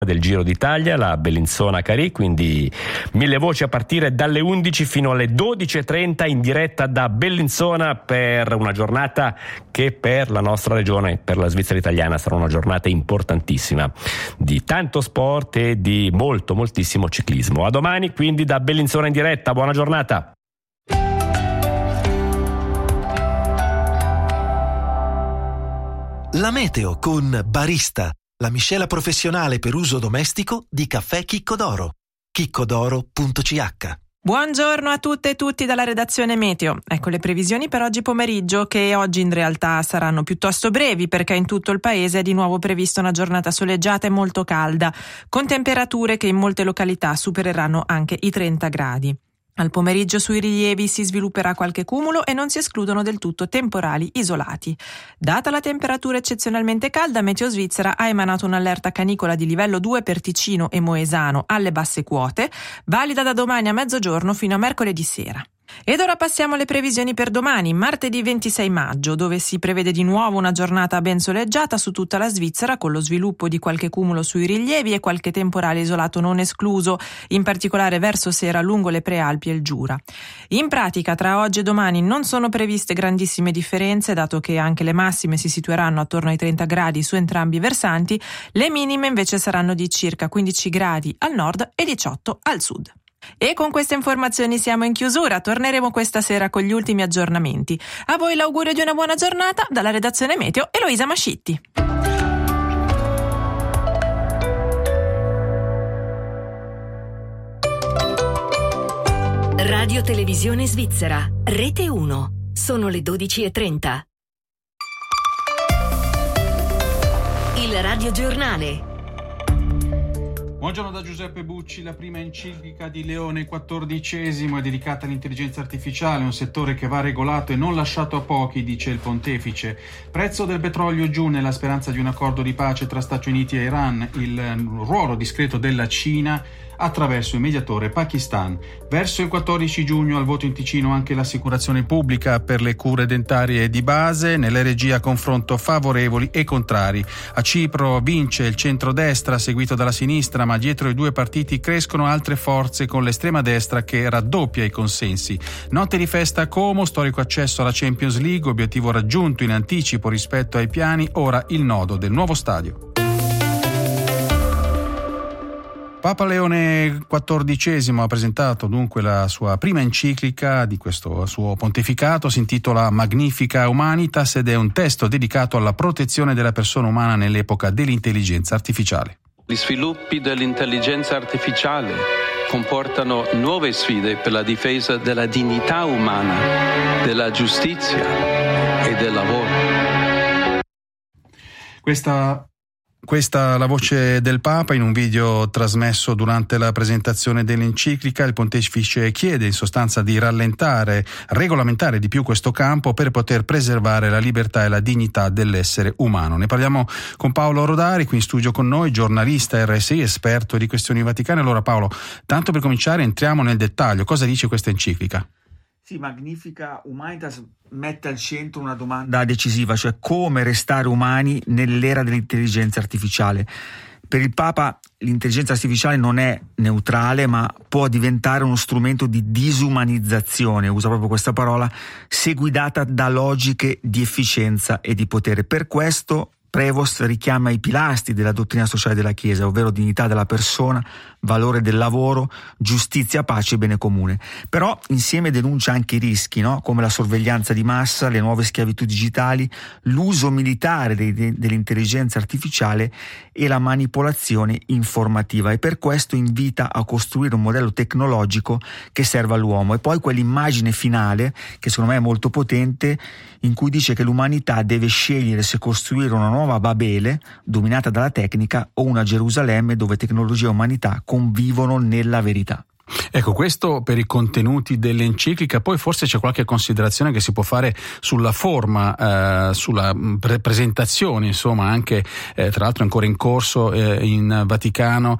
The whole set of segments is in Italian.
del Giro d'Italia, la Bellinzona Carì, quindi 1000 voci a partire dalle 11 fino alle 12:30 in diretta da Bellinzona per una giornata che per la nostra regione, per la Svizzera italiana, sarà una giornata importantissima di tanto sport e di moltissimo ciclismo. A domani quindi da Bellinzona in diretta, buona giornata. La meteo con Barista, la miscela professionale per uso domestico di caffè Chicco d'Oro. chiccodoro.ch. Buongiorno a tutte e tutti dalla redazione Meteo. Ecco le previsioni per oggi pomeriggio, che oggi in realtà saranno piuttosto brevi perché in tutto il paese è di nuovo prevista una giornata soleggiata e molto calda, con temperature che in molte località supereranno anche i 30 gradi. Al pomeriggio sui rilievi si svilupperà qualche cumulo e non si escludono del tutto temporali isolati. Data la temperatura eccezionalmente calda, Meteo Svizzera ha emanato un'allerta canicola di livello 2 per Ticino e Moesano alle basse quote, valida da domani a mezzogiorno fino a mercoledì sera. Ed ora passiamo alle previsioni per domani, martedì 26 maggio, dove si prevede di nuovo una giornata ben soleggiata su tutta la Svizzera, con lo sviluppo di qualche cumulo sui rilievi e qualche temporale isolato non escluso, in particolare verso sera lungo le Prealpi e il Giura. In pratica, tra oggi e domani non sono previste grandissime differenze, dato che anche le massime si situeranno attorno ai 30 gradi su entrambi i versanti, le minime invece saranno di circa 15 gradi al nord e 18 al sud. E con queste informazioni siamo in chiusura, torneremo questa sera con gli ultimi aggiornamenti. A voi l'augurio di una buona giornata dalla redazione Meteo, Eloisa Mascitti. Radio Televisione Svizzera, Rete 1, sono le 12:30. Il radiogiornale. Buongiorno da Giuseppe Bucci. La prima enciclica di Leone XIV è dedicata all'intelligenza artificiale, un settore che va regolato e non lasciato a pochi, dice il pontefice. Prezzo del petrolio giù nella speranza di un accordo di pace tra Stati Uniti e Iran, il ruolo discreto della Cina attraverso il mediatore Pakistan. Verso il 14 giugno al voto in Ticino anche l'assicurazione pubblica per le cure dentarie di base, nelle regie a confronto favorevoli e contrari. A Cipro vince il centrodestra seguito dalla sinistra, ma dietro i due partiti crescono altre forze con l'estrema destra che raddoppia i consensi. Notte di festa a Como, storico accesso alla Champions League, obiettivo raggiunto in anticipo rispetto ai piani, ora il nodo del nuovo stadio. Papa Leone XIV ha presentato dunque la sua prima enciclica di questo suo pontificato, si intitola Magnifica Humanitas ed è un testo dedicato alla protezione della persona umana nell'epoca dell'intelligenza artificiale. Gli sviluppi dell'intelligenza artificiale comportano nuove sfide per la difesa della dignità umana, della giustizia e del lavoro. Questa la voce del Papa in un video trasmesso durante la presentazione dell'enciclica. Il pontefice chiede in sostanza di regolamentare di più questo campo per poter preservare la libertà e la dignità dell'essere umano. Ne parliamo con Paolo Rodari, qui in studio con noi, giornalista RSI, esperto di questioni vaticane. Allora Paolo, tanto per cominciare entriamo nel dettaglio. Cosa dice questa enciclica? Sì, Magnifica Humanitas mette al centro una domanda decisiva, cioè come restare umani nell'era dell'intelligenza artificiale. Per il Papa l'intelligenza artificiale non è neutrale, ma può diventare uno strumento di disumanizzazione, usa proprio questa parola, se guidata da logiche di efficienza e di potere. Per questo Prevost richiama i pilastri della dottrina sociale della Chiesa, ovvero dignità della persona, valore del lavoro, giustizia, pace e bene comune. Però insieme denuncia anche i rischi, no? Come la sorveglianza di massa, le nuove schiavitù digitali, l'uso militare dell'intelligenza artificiale e la manipolazione informativa, e per questo invita a costruire un modello tecnologico che serva all'uomo. E poi quell'immagine finale, che secondo me è molto potente, in cui dice che l'umanità deve scegliere se costruire una nuova Babele dominata dalla tecnica o una Gerusalemme dove tecnologia e umanità convivono nella verità. Ecco, questo per i contenuti dell'enciclica. Poi forse c'è qualche considerazione che si può fare sulla forma, sulla presentazione, insomma, anche tra l'altro ancora in corso in Vaticano,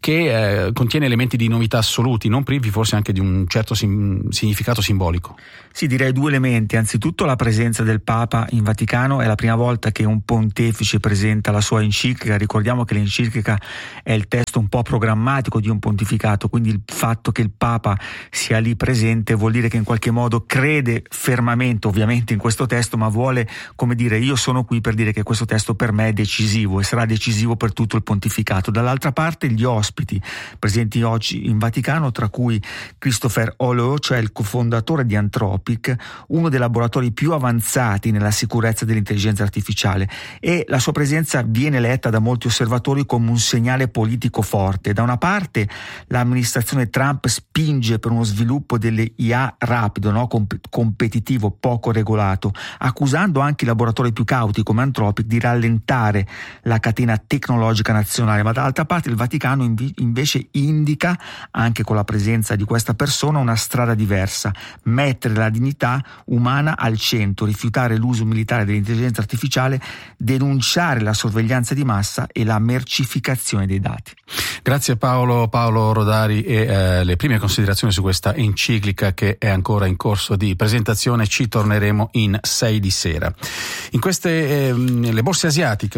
che contiene elementi di novità assoluti, non privi forse anche di un certo significato simbolico. Sì, direi 2 elementi. Anzitutto la presenza del Papa in Vaticano, è la prima volta che un pontefice presenta la sua enciclica. Ricordiamo che l'enciclica è il testo un po' programmatico di un pontificato, quindi il fatto che il Papa sia lì presente vuol dire che in qualche modo crede fermamente ovviamente in questo testo, ma vuole, come dire, io sono qui per dire che questo testo per me è decisivo e sarà decisivo per tutto il pontificato. Dall'altra parte gli ospiti presenti oggi in Vaticano, tra cui Christopher Holleux, cioè il cofondatore di Anthropic, uno dei laboratori più avanzati nella sicurezza dell'intelligenza artificiale, e la sua presenza viene letta da molti osservatori come un segnale politico forte. Da una parte l'amministrazione Trump spinge per uno sviluppo delle IA rapido, competitivo, poco regolato, accusando anche i laboratori più cauti come Anthropic di rallentare la catena tecnologica nazionale, ma dall'altra parte il Vaticano invece indica, anche con la presenza di questa persona, una strada diversa: mettere la dignità umana al centro, rifiutare l'uso militare dell'intelligenza artificiale, denunciare la sorveglianza di massa e la mercificazione dei dati. Grazie Paolo Rodari, e le prime considerazioni su questa enciclica che è ancora in corso di presentazione. Ci torneremo in 6 di sera. In queste le borse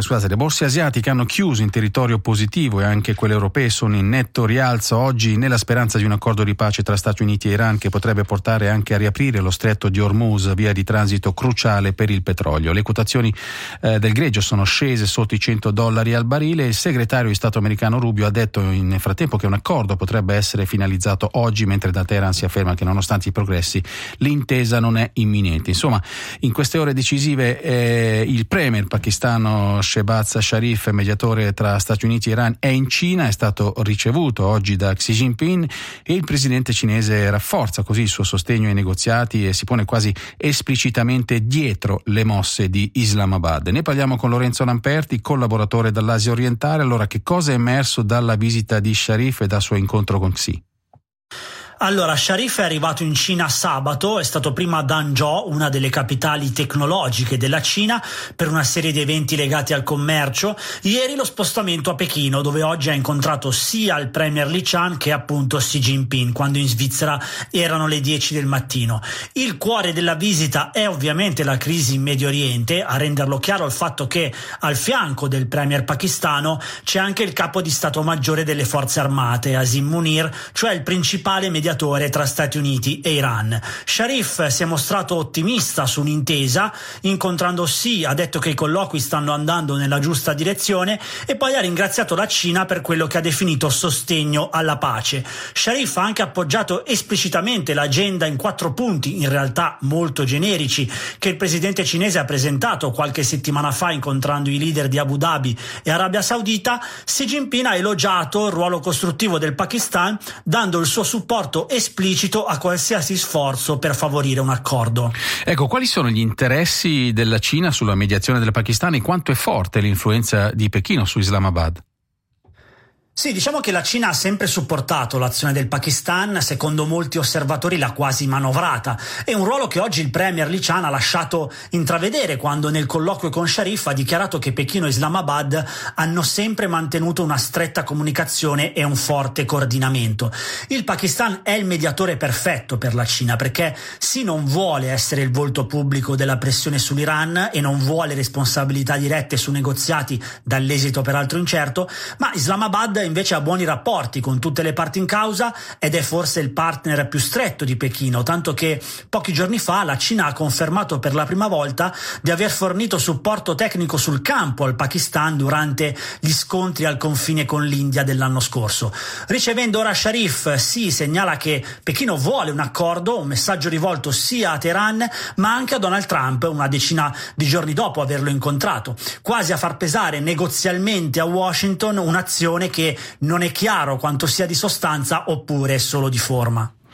asiatiche hanno chiuso in territorio positivo, e anche quelle europee sono in netto rialzo oggi, nella speranza di un accordo di pace tra Stati Uniti e Iran che potrebbe portare anche a riaprire lo stretto di Hormuz, via di transito cruciale per il petrolio. Le quotazioni del greggio sono scese sotto i $100 al barile. Il segretario di Stato americano Rubio ha detto in frattempo che un accordo potrebbe essere finalizzato oggi, mentre da Teheran si afferma che nonostante i progressi l'intesa non è imminente. Insomma, in queste ore decisive il premier pakistano Shehbaz Sharif, mediatore tra Stati Uniti e Iran, è in Cina, è stato ricevuto oggi da Xi Jinping, e il presidente cinese rafforza così il suo sostegno ai negoziati e si pone quasi esplicitamente dietro le mosse di Islamabad. Ne parliamo con Lorenzo Lamperti, collaboratore dall'Asia orientale. Allora, che cosa è emerso dalla visita di Sharif e dal suo incontro con Xi? Allora, Sharif è arrivato in Cina sabato, è stato prima a Danzhou, una delle capitali tecnologiche della Cina, per una serie di eventi legati al commercio. Ieri lo spostamento a Pechino, dove oggi ha incontrato sia il premier Li Qiang che appunto Xi Jinping, quando in Svizzera erano le 10 del mattino. Il cuore della visita è ovviamente la crisi in Medio Oriente, a renderlo chiaro il fatto che al fianco del premier pakistano c'è anche il capo di Stato Maggiore delle Forze Armate, Asim Munir, cioè il principale mediatore tra Stati Uniti e Iran. Sharif si è mostrato ottimista su un'intesa, incontrando Xi ha detto che i colloqui stanno andando nella giusta direzione e poi ha ringraziato la Cina per quello che ha definito sostegno alla pace. Sharif ha anche appoggiato esplicitamente l'agenda in 4 punti, in realtà molto generici, che il presidente cinese ha presentato qualche settimana fa incontrando i leader di Abu Dhabi e Arabia Saudita. Xi Jinping ha elogiato il ruolo costruttivo del Pakistan, dando il suo supporto esplicito a qualsiasi sforzo per favorire un accordo. Ecco, quali sono gli interessi della Cina sulla mediazione del Pakistan e quanto è forte l'influenza di Pechino su Islamabad? Sì, diciamo che la Cina ha sempre supportato l'azione del Pakistan, secondo molti osservatori l'ha quasi manovrata. È un ruolo che oggi il premier Li Qiang ha lasciato intravedere quando nel colloquio con Sharif ha dichiarato che Pechino e Islamabad hanno sempre mantenuto una stretta comunicazione e un forte coordinamento. Il Pakistan è il mediatore perfetto per la Cina, perché Xi non vuole essere il volto pubblico della pressione sull'Iran e non vuole responsabilità dirette su negoziati dall'esito peraltro incerto, ma Islamabad invece ha buoni rapporti con tutte le parti in causa ed è forse il partner più stretto di Pechino, tanto che pochi giorni fa la Cina ha confermato per la prima volta di aver fornito supporto tecnico sul campo al Pakistan durante gli scontri al confine con l'India dell'anno scorso. Ricevendo ora Sharif, si segnala che Pechino vuole un accordo, un messaggio rivolto sia a Teheran ma anche a Donald Trump una decina di giorni dopo averlo incontrato, quasi a far pesare negozialmente a Washington un'azione che non è chiaro quanto sia di sostanza oppure solo di forma.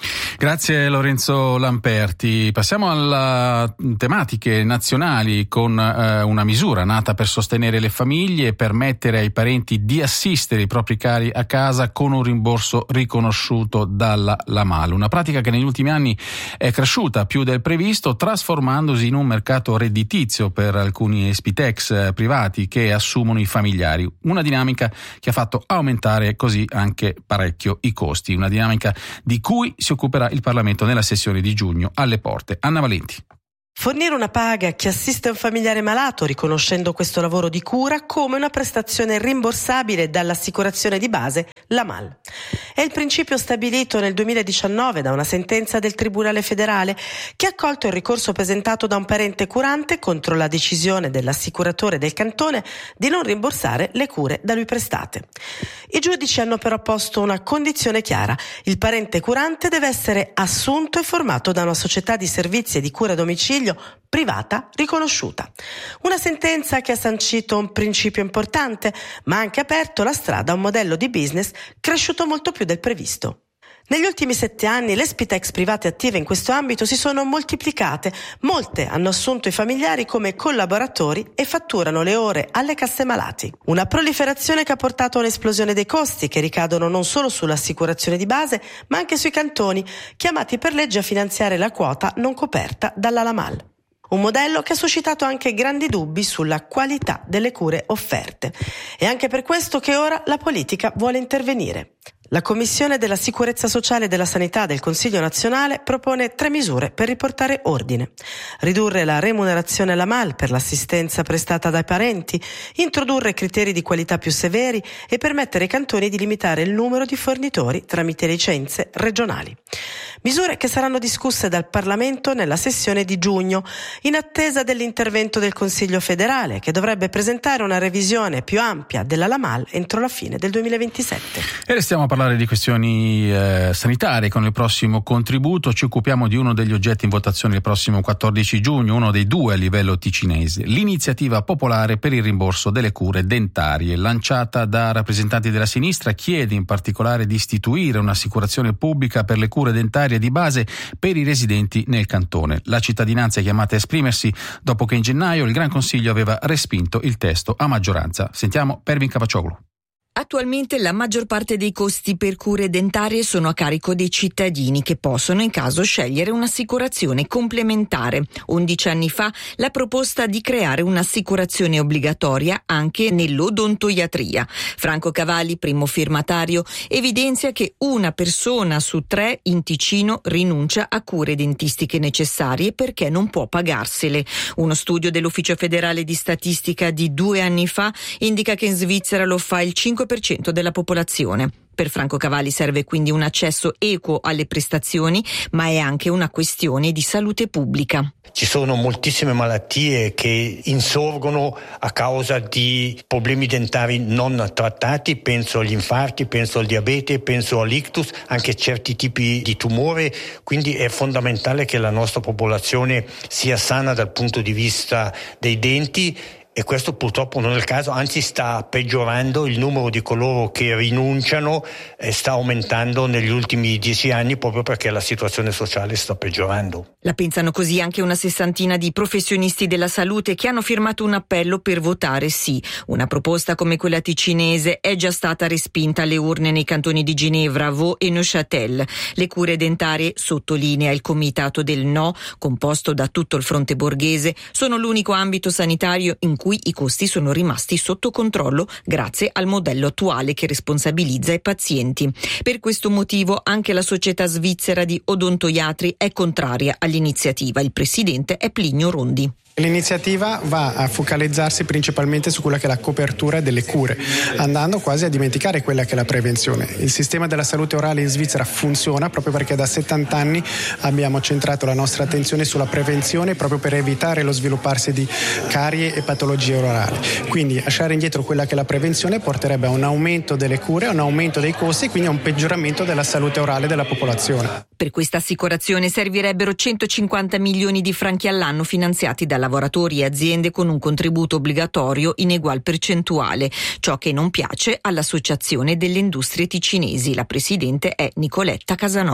Grazie Lorenzo Lamperti. Passiamo alle tematiche nazionali con una misura nata per sostenere le famiglie e permettere ai parenti di assistere i propri cari a casa con un rimborso riconosciuto dalla LAMAL. Una pratica che negli ultimi anni è cresciuta più del previsto, trasformandosi in un mercato redditizio per alcuni Spitex privati che assumono i familiari. Una dinamica che ha fatto aumentare così anche parecchio i costi. Una dinamica di cui si occuperà il Parlamento nella sessione di giugno alle porte. Anna Valenti. Fornire una paga a chi assiste un familiare malato, riconoscendo questo lavoro di cura come una prestazione rimborsabile dall'assicurazione di base LAMAL. È il principio stabilito nel 2019 da una sentenza del Tribunale federale che ha accolto il ricorso presentato da un parente curante contro la decisione dell'assicuratore del cantone di non rimborsare le cure da lui prestate. I giudici hanno però posto una condizione chiara: il parente curante deve essere assunto e formato da una società di servizi e di cura a domicilio privata riconosciuta. Una sentenza che ha sancito un principio importante, ma ha anche aperto la strada a un modello di business cresciuto molto più del previsto. Negli ultimi 7 anni le Spitex private attive in questo ambito si sono moltiplicate. Molte hanno assunto i familiari come collaboratori e fatturano le ore alle casse malati. Una proliferazione che ha portato a un'esplosione dei costi che ricadono non solo sull'assicurazione di base, ma anche sui cantoni, chiamati per legge a finanziare la quota non coperta dalla LAMAL. Un modello che ha suscitato anche grandi dubbi sulla qualità delle cure offerte. È anche per questo che ora la politica vuole intervenire. La Commissione della Sicurezza Sociale e della Sanità del Consiglio nazionale propone 3 misure per riportare ordine. Ridurre la remunerazione LAMAL per l'assistenza prestata dai parenti, introdurre criteri di qualità più severi e permettere ai cantoni di limitare il numero di fornitori tramite licenze regionali. Misure che saranno discusse dal Parlamento nella sessione di giugno, in attesa dell'intervento del Consiglio federale, che dovrebbe presentare una revisione più ampia della LAMAL entro la fine del 2027. E restiamo a parlare di questioni sanitarie. Con il prossimo contributo ci occupiamo di uno degli oggetti in votazione il prossimo 14 giugno, uno dei 2 a livello ticinese, l'iniziativa popolare per il rimborso delle cure dentarie, lanciata da rappresentanti della sinistra, chiede in particolare di istituire un'assicurazione pubblica per le cure dentarie di base per i residenti nel cantone. La cittadinanza è chiamata a esprimersi dopo che in gennaio il Gran Consiglio aveva respinto il testo a maggioranza. Sentiamo Pervin Cavaccioglu. Attualmente la maggior parte dei costi per cure dentarie sono a carico dei cittadini, che possono in caso scegliere un'assicurazione complementare. 11 anni fa la proposta di creare un'assicurazione obbligatoria anche nell'odontoiatria. Franco Cavalli, primo firmatario, evidenzia che una persona su 3 in Ticino rinuncia a cure dentistiche necessarie perché non può pagarsele. Uno studio dell'Ufficio federale di statistica di 2 anni fa indica che in Svizzera lo fa il 5% della popolazione. Per Franco Cavalli serve quindi un accesso equo alle prestazioni, ma è anche una questione di salute pubblica. Ci sono moltissime malattie che insorgono a causa di problemi dentari non trattati, penso agli infarti, penso al diabete, penso all'ictus, anche certi tipi di tumore, quindi è fondamentale che la nostra popolazione sia sana dal punto di vista dei denti. E questo purtroppo non è il caso, anzi sta peggiorando. Il numero di coloro che rinunciano sta aumentando negli ultimi 10 anni proprio perché la situazione sociale sta peggiorando. La pensano così anche una 60ina di professionisti della salute che hanno firmato un appello per votare sì. Una proposta come quella ticinese è già stata respinta alle urne nei cantoni di Ginevra, Vaud e Neuchâtel. Le cure dentarie, sottolinea il comitato del no, composto da tutto il fronte borghese, sono l'unico ambito sanitario in cui i costi sono rimasti sotto controllo grazie al modello attuale che responsabilizza i pazienti. Per questo motivo anche la società svizzera di odontoiatri è contraria all'iniziativa. Il presidente è Plinio Rondi. L'iniziativa va a focalizzarsi principalmente su quella che è la copertura delle cure, andando quasi a dimenticare quella che è la prevenzione. Il sistema della salute orale in Svizzera funziona proprio perché da 70 anni abbiamo centrato la nostra attenzione sulla prevenzione proprio per evitare lo svilupparsi di carie e patologie orali. Quindi lasciare indietro quella che è la prevenzione porterebbe a un aumento delle cure, a un aumento dei costi e quindi a un peggioramento della salute orale della popolazione. Per questa assicurazione servirebbero 150 milioni di franchi all'anno finanziati da lavoratori e aziende con un contributo obbligatorio in egual percentuale, ciò che non piace all'Associazione delle Industrie Ticinesi. La presidente è Nicoletta Casanova.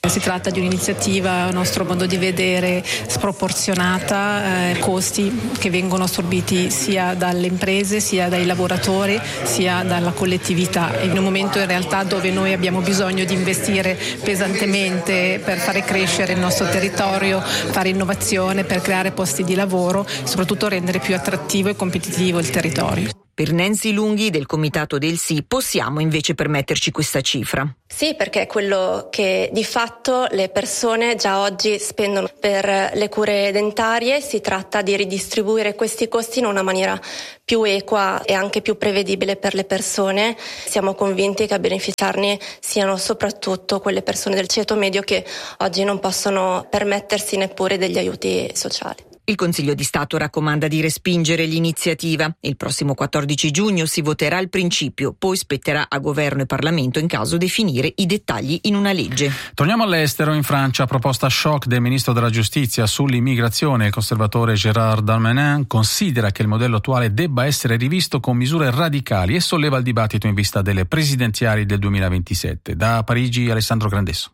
Si tratta di un'iniziativa, a nostro modo di vedere, sproporzionata, costi che vengono assorbiti sia dalle imprese, sia dai lavoratori, sia dalla collettività. In un momento in realtà dove noi abbiamo bisogno di investire pesantemente per fare crescere il nostro territorio, fare innovazione, per creare posti di lavoro, soprattutto rendere più attrattivo e competitivo il territorio. Per Nancy Lunghi del Comitato del Sì possiamo invece permetterci questa cifra. Sì, perché è quello che di fatto le persone già oggi spendono per le cure dentarie. Si tratta di ridistribuire questi costi in una maniera più equa e anche più prevedibile per le persone. Siamo convinti che a beneficiarne siano soprattutto quelle persone del ceto medio che oggi non possono permettersi neppure degli aiuti sociali. Il Consiglio di Stato raccomanda di respingere l'iniziativa. Il prossimo 14 giugno si voterà il principio, poi spetterà a Governo e Parlamento in caso definire i dettagli in una legge. Torniamo all'estero. In Francia, proposta shock del Ministro della Giustizia sull'immigrazione. Il conservatore Gérald Darmanin considera che il modello attuale debba essere rivisto con misure radicali e solleva il dibattito in vista delle presidenziali del 2027. Da Parigi, Alessandro Grandesso.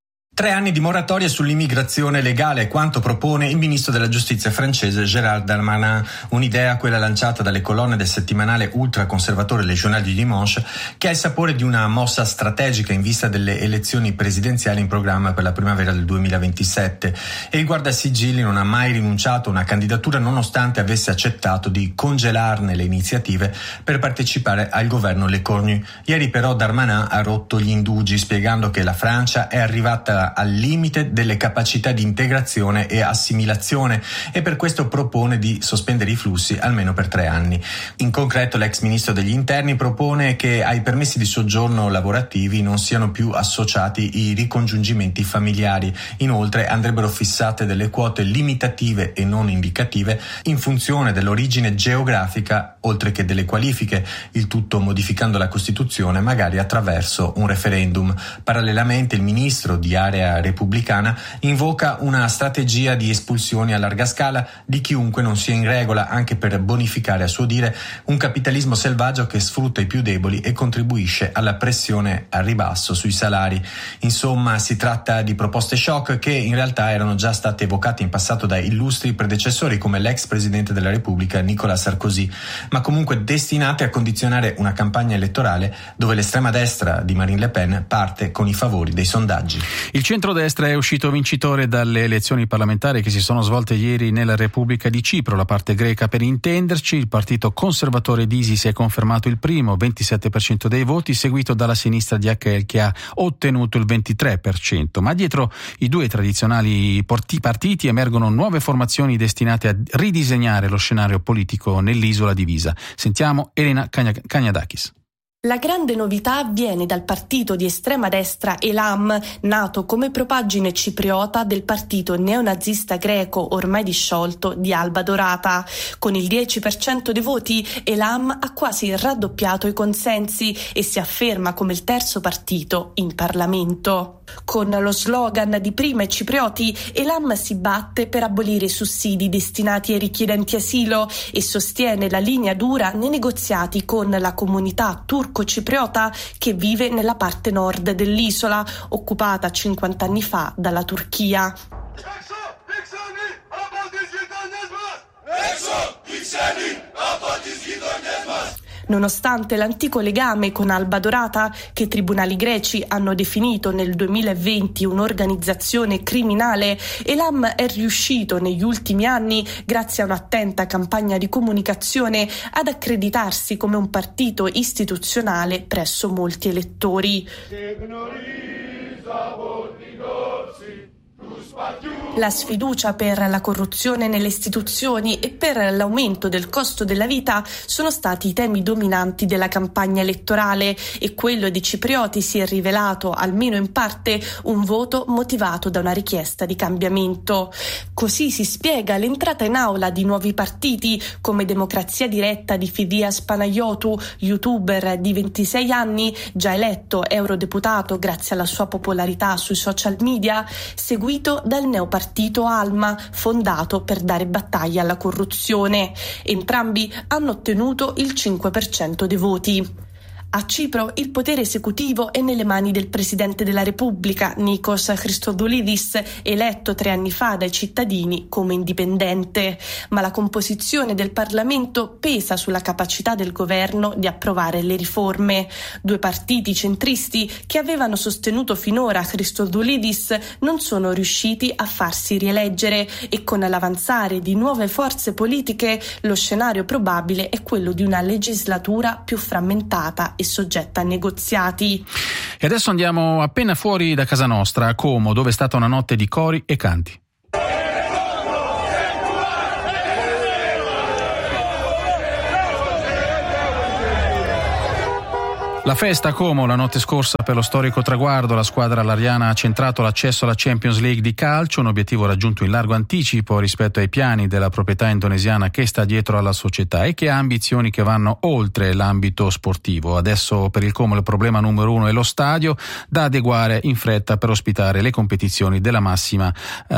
3 anni di moratoria sull'immigrazione legale, quanto propone il ministro della giustizia francese Gérald Darmanin, un'idea, quella lanciata dalle colonne del settimanale ultraconservatore Le Journal du Dimanche, che ha il sapore di una mossa strategica in vista delle elezioni presidenziali in programma per la primavera del 2027, e il guardasigilli non ha mai rinunciato a una candidatura nonostante avesse accettato di congelarne le iniziative per partecipare al governo Le Cornu. Ieri però Darmanin ha rotto gli indugi spiegando che la Francia è arrivata al limite delle capacità di integrazione e assimilazione e per questo propone di sospendere i flussi almeno per 3 anni. In concreto l'ex ministro degli interni propone che ai permessi di soggiorno lavorativi non siano più associati i ricongiungimenti familiari. Inoltre andrebbero fissate delle quote limitative e non indicative in funzione dell'origine geografica oltre che delle qualifiche, il tutto modificando la Costituzione magari attraverso un referendum. Parallelamente il ministro di area repubblicana invoca una strategia di espulsioni a larga scala di chiunque non sia in regola, anche per bonificare, a suo dire, un capitalismo selvaggio che sfrutta i più deboli e contribuisce alla pressione al ribasso sui salari. Insomma, si tratta di proposte shock che in realtà erano già state evocate in passato da illustri predecessori come l'ex presidente della Repubblica Nicolas Sarkozy, ma comunque destinate a condizionare una campagna elettorale dove l'estrema destra di Marine Le Pen parte con i favori dei sondaggi. Il centrodestra è uscito vincitore dalle elezioni parlamentari che si sono svolte ieri nella Repubblica di Cipro, la parte greca per intenderci. Il partito conservatore di ISIS è confermato il primo, 27% dei voti, seguito dalla sinistra di AKEL che ha ottenuto il 23%. Ma dietro i due tradizionali partiti emergono nuove formazioni destinate a ridisegnare lo scenario politico nell'isola divisa. Sentiamo Elena Kagnadakis. La grande novità viene dal partito di estrema destra Elam, nato come propaggine cipriota del partito neonazista greco ormai disciolto di Alba Dorata. Con il 10% dei voti Elam ha quasi raddoppiato i consensi e si afferma come il terzo partito in Parlamento. Con lo slogan di Prima i ciprioti, Elam si batte per abolire i sussidi destinati ai richiedenti asilo e sostiene la linea dura nei negoziati con la comunità turco-cipriota che vive nella parte nord dell'isola, occupata 50 anni fa dalla Turchia. Nonostante l'antico legame con Alba Dorata, che i tribunali greci hanno definito nel 2020 un'organizzazione criminale, Elam è riuscito negli ultimi anni, grazie a un'attenta campagna di comunicazione, ad accreditarsi come un partito istituzionale presso molti elettori. La sfiducia per la corruzione nelle istituzioni e per l'aumento del costo della vita sono stati i temi dominanti della campagna elettorale e quello di ciprioti si è rivelato, almeno in parte, un voto motivato da una richiesta di cambiamento. Così si spiega l'entrata in aula di nuovi partiti come Democrazia Diretta di Fidias Panayiotou, youtuber di 26 anni, già eletto eurodeputato grazie alla sua popolarità sui social media, seguito dal neopartito Alma, fondato per dare battaglia alla corruzione. Entrambi hanno ottenuto il 5% dei voti. A Cipro il potere esecutivo è nelle mani del Presidente della Repubblica, Nikos Christodoulidis, eletto 3 anni fa dai cittadini come indipendente. Ma la composizione del Parlamento pesa sulla capacità del governo di approvare le riforme. 2 partiti centristi che avevano sostenuto finora Christodoulidis non sono riusciti a farsi rieleggere e con l'avanzare di nuove forze politiche lo scenario probabile è quello di una legislatura più frammentata e soggetta a negoziati. E adesso andiamo appena fuori da casa nostra, a Como, dove è stata una notte di cori e canti. La festa a Como la notte scorsa per lo storico traguardo, la squadra lariana ha centrato l'accesso alla Champions League di calcio, un obiettivo raggiunto in largo anticipo rispetto ai piani della proprietà indonesiana che sta dietro alla società e che ha ambizioni che vanno oltre l'ambito sportivo. Adesso per il Como il problema numero 1 è lo stadio, da adeguare in fretta per ospitare le competizioni della massima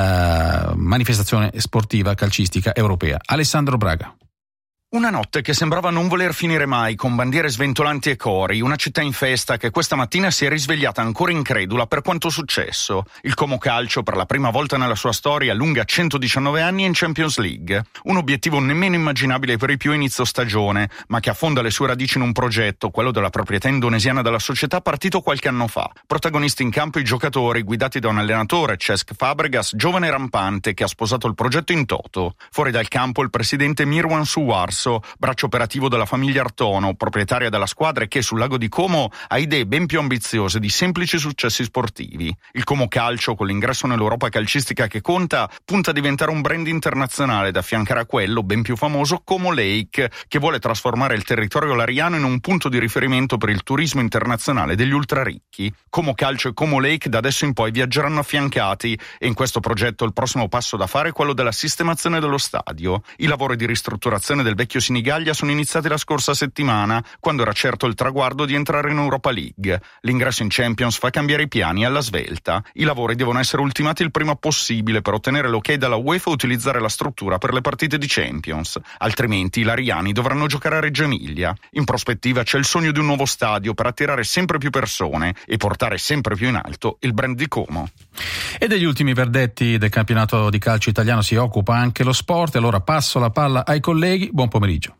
manifestazione sportiva calcistica europea. Alessandro Braga. Una notte che sembrava non voler finire mai, con bandiere sventolanti e cori, una città in festa che questa mattina si è risvegliata ancora incredula per quanto successo. Il Como Calcio, per la prima volta nella sua storia, allunga 119 anni in Champions League. Un obiettivo nemmeno immaginabile per i più a inizio stagione, ma che affonda le sue radici in un progetto, quello della proprietà indonesiana della società, partito qualche anno fa. Protagonisti in campo i giocatori, guidati da un allenatore, Cesc Fabregas, giovane e rampante, che ha sposato il progetto in toto. Fuori dal campo il presidente Mirwan Suwarso, braccio operativo della famiglia Artono, proprietaria della squadra e che sul lago di Como ha idee ben più ambiziose di semplici successi sportivi. Il Como Calcio, con l'ingresso nell'Europa calcistica che conta, punta a diventare un brand internazionale da affiancare a quello ben più famoso Como Lake, che vuole trasformare il territorio lariano in un punto di riferimento per il turismo internazionale degli ultraricchi. Como Calcio e Como Lake da adesso in poi viaggeranno affiancati e in questo progetto il prossimo passo da fare è quello della sistemazione dello stadio. I lavori di ristrutturazione del vecchio Sinigaglia sono iniziati la scorsa settimana, quando era certo il traguardo di entrare in Europa League. L'ingresso in Champions fa cambiare i piani alla svelta. I lavori devono essere ultimati il prima possibile per ottenere l'ok dalla UEFA e utilizzare la struttura per le partite di Champions. Altrimenti i lariani dovranno giocare a Reggio Emilia. In prospettiva c'è il sogno di un nuovo stadio per attirare sempre più persone e portare sempre più in alto il brand di Como. E degli ultimi verdetti del campionato di calcio italiano si occupa anche lo sport. Allora passo la palla ai colleghi. Buon pomeriggio.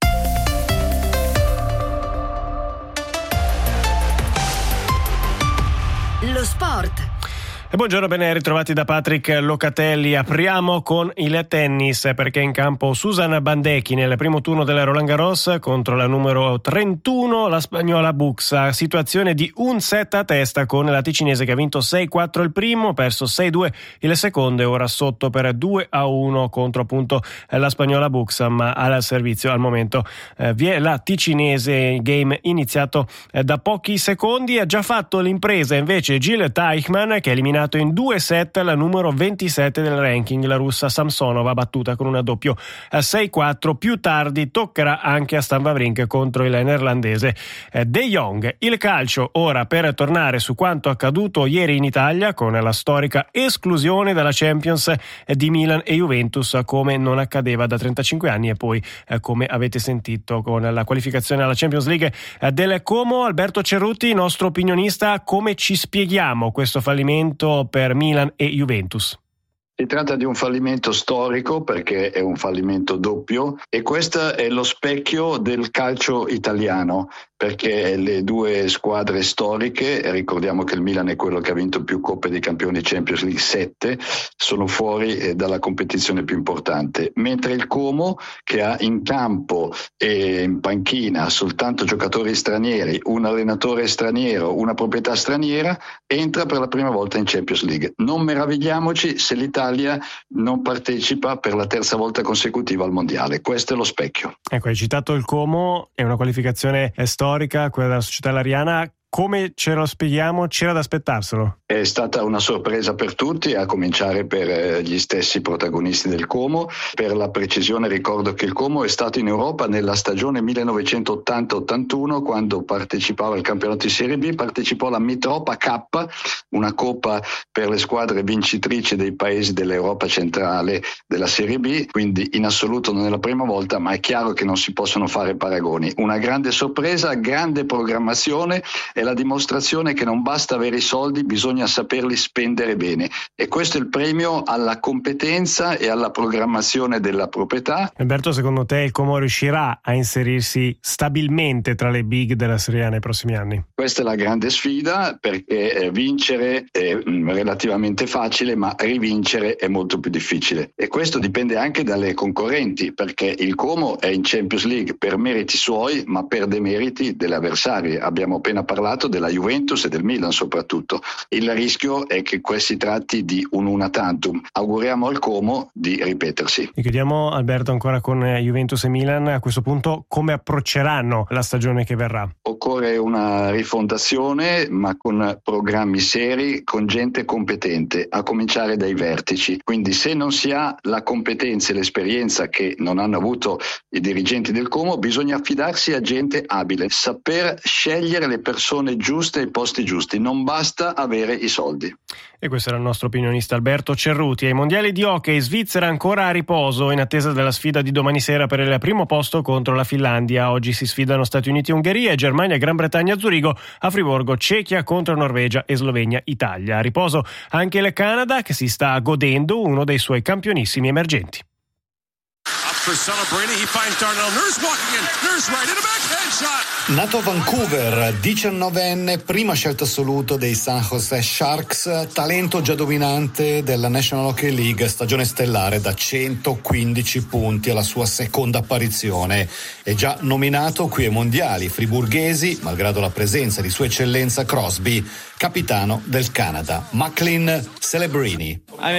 Lo sport. E buongiorno, ben ritrovati da Patrick Locatelli. Apriamo con il tennis, perché in campo Susan Bandecchi nel primo turno della Roland Garros contro la numero 31, la spagnola Buxa. Situazione di un set a testa con la ticinese che ha vinto 6-4 il primo, perso 6-2 il secondo e ora sotto per 2-1 contro appunto la spagnola Buxa, ma al servizio al momento vi è la ticinese, game iniziato da pochi secondi. Ha già fatto l'impresa invece Jil Teichmann, che ha eliminato in 2 set la numero 27 del ranking, la russa Samsonova, battuta con una doppio 6-4. Più tardi toccherà anche a Stan Wawrinka contro il neerlandese De Jong. Il calcio ora, per tornare su quanto accaduto ieri in Italia con la storica esclusione dalla Champions di Milan e Juventus, come non accadeva da 35 anni, e poi come avete sentito con la qualificazione alla Champions League del Como. Alberto Cerruti, nostro opinionista, come ci spieghiamo questo fallimento per Milan e Juventus? Si tratta di un fallimento storico perché è un fallimento doppio e questo è lo specchio del calcio italiano, perché le due squadre storiche, ricordiamo che il Milan è quello che ha vinto più Coppe dei Campioni Champions League, 7, sono fuori dalla competizione più importante, mentre il Como, che ha in campo e in panchina soltanto giocatori stranieri, un allenatore straniero, una proprietà straniera, entra per la prima volta in Champions League. Non meravigliamoci se l'Italia non partecipa per la terza volta consecutiva al Mondiale. Questo è lo specchio. Ecco, hai citato il Como, è una qualificazione storica, quella della società lariana. come ce lo spieghiamo? C'era da aspettarselo? È stata una sorpresa per tutti, a cominciare per gli stessi protagonisti del Como. Per la precisione ricordo che il Como è stato in Europa nella stagione 1980-81, quando partecipava al campionato di Serie B, partecipò alla Mitropa Cup, una coppa per le squadre vincitrici dei paesi dell'Europa centrale della Serie B, quindi in assoluto non è la prima volta, ma è chiaro che non si possono fare paragoni. Una grande sorpresa, grande programmazione, è la dimostrazione che non basta avere i soldi, bisogna saperli spendere bene, e questo è il premio alla competenza e alla programmazione della proprietà. Alberto, secondo te il Como riuscirà a inserirsi stabilmente tra le big della Serie A nei prossimi anni? Questa è la grande sfida, perché vincere è relativamente facile, ma rivincere è molto più difficile, e questo dipende anche dalle concorrenti, perché il Como è in Champions League per meriti suoi, ma per demeriti delle avversarie. Abbiamo appena parlato della Juventus e del Milan soprattutto. Il rischio è che si tratti di un una tantum. Auguriamo al Como di ripetersi. E chiudiamo, Alberto, ancora con Juventus e Milan. A questo punto come approcceranno la stagione che verrà? Occorre una rifondazione, ma con programmi seri, con gente competente, a cominciare dai vertici. Quindi se non si ha la competenza e l'esperienza che non hanno avuto i dirigenti del Como, bisogna affidarsi a gente abile, saper scegliere le persone giuste ai posti giusti, non basta avere i soldi. E questo era il nostro opinionista Alberto Cerruti. Ai mondiali di hockey, Svizzera ancora a riposo in attesa della sfida di domani sera per il primo posto contro la Finlandia. Oggi si sfidano Stati Uniti e Ungheria, Germania e Gran Bretagna a Zurigo, a Friburgo Cechia contro Norvegia e Slovenia Italia. A riposo anche il Canada, che si sta godendo uno dei suoi campionissimi emergenti. Nato a Vancouver, 19enne, prima scelta assoluto dei San Jose Sharks, talento già dominante della National Hockey League, stagione stellare da 115 punti alla sua seconda apparizione. È già nominato qui ai mondiali friburghesi, malgrado la presenza di sua eccellenza Crosby, capitano del Canada. Macklin Celebrini.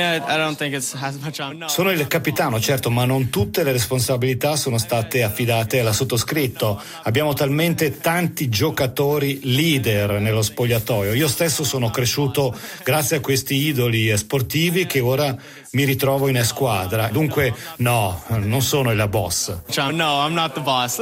Sono il capitano, certo, ma non tutte le responsabilità sono state affidate alla sottoscritto. Abbiamo talmente tanti giocatori leader nello spogliatoio. Io stesso sono cresciuto grazie a questi idoli sportivi che ora mi ritrovo in squadra. Dunque, no, non sono il boss. No, I'm not the boss.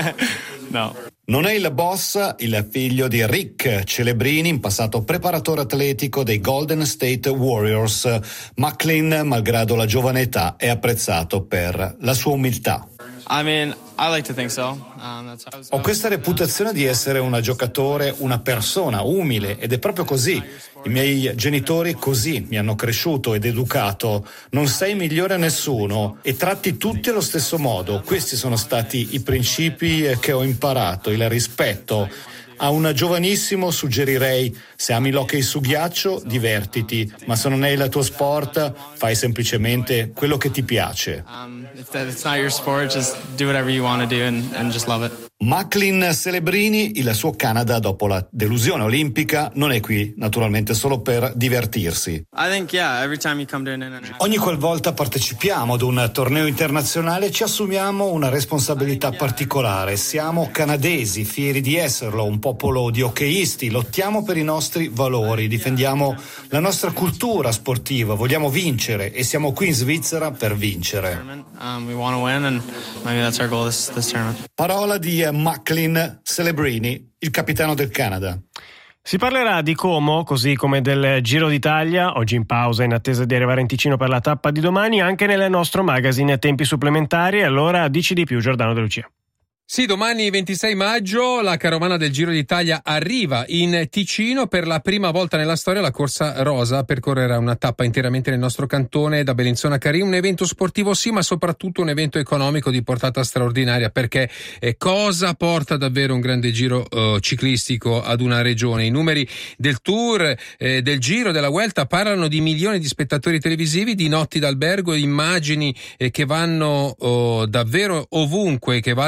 No. Non è il boss, il figlio di Rick Celebrini, in passato preparatore atletico dei Golden State Warriors. Macklin, malgrado la giovane età, è apprezzato per la sua umiltà. I like to think so. Ho questa reputazione di essere un giocatore, una persona umile, ed è proprio così. I miei genitori così mi hanno cresciuto ed educato. Non sei migliore a nessuno e tratti tutti allo stesso modo. Questi sono stati i principi che ho imparato, il rispetto. A un giovanissimo suggerirei: se ami l'hockey su ghiaccio, divertiti, ma se non è il tuo sport, fai semplicemente quello che ti piace. If it's not your sport, just do whatever you want to do and just love it. Macklin Celebrini, il suo Canada dopo la delusione olimpica, non è qui naturalmente solo per divertirsi. Every time you come to an international... Ogni qualvolta partecipiamo ad un torneo internazionale ci assumiamo una responsabilità particolare. Siamo canadesi, fieri di esserlo, un popolo di hockeyisti, lottiamo per i nostri valori, difendiamo la nostra cultura sportiva, vogliamo vincere e siamo qui in Svizzera per vincere. We want to win and maybe that's our goal this tournament. Parola di Macklin Celebrini, il capitano del Canada. Si parlerà di Como, così come del Giro d'Italia, oggi in pausa in attesa di arrivare in Ticino per la tappa di domani, anche nel nostro magazine Tempi Supplementari. Allora dici di più, Giordano De Lucia. Sì, domani 26 maggio la carovana del Giro d'Italia arriva in Ticino. Per la prima volta nella storia la corsa rosa percorrerà una tappa interamente nel nostro cantone da Bellinzona a Carì, un evento sportivo sì, ma soprattutto un evento economico di portata straordinaria, perché cosa porta davvero un grande giro ciclistico ad una regione? I numeri del Tour, del Giro, della Vuelta parlano di milioni di spettatori televisivi, di notti d'albergo, immagini che vanno davvero ovunque, che valgono anni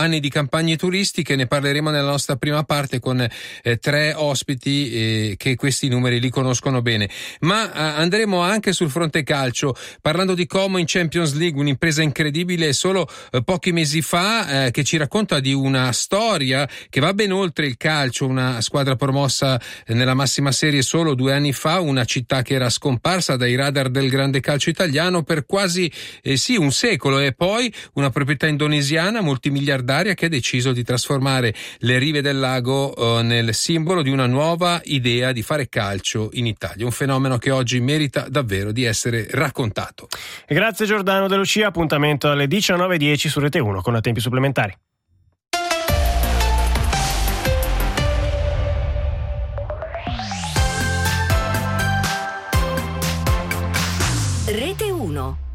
anni di campagne turistiche. Ne parleremo nella nostra prima parte con 3 ospiti che questi numeri li conoscono bene. Ma andremo anche sul fronte calcio, parlando di Como in Champions League, un'impresa incredibile solo pochi mesi fa, che ci racconta di una storia che va ben oltre il calcio. Una squadra promossa nella massima serie solo 2 anni fa, una città che era scomparsa dai radar del grande calcio italiano per quasi un secolo, e poi una proprietà indonesiana multimiliardaria che ha deciso di trasformare le rive del lago nel simbolo di una nuova idea di fare calcio in Italia, un fenomeno che oggi merita davvero di essere raccontato. Grazie Giordano De Lucia, appuntamento alle 19:10 su Rete 1 con tempi supplementari. Rete 1.